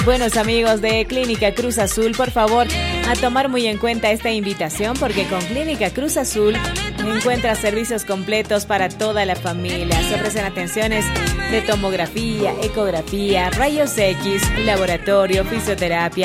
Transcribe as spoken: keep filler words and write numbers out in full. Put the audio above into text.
Buenos amigos de Clínica Cruz Azul, por favor, a tomar muy en cuenta esta invitación porque con Clínica Cruz Azul encuentras servicios completos para toda la familia. Se ofrecen atenciones de tomografía, ecografía, rayos X, laboratorio, fisioterapia,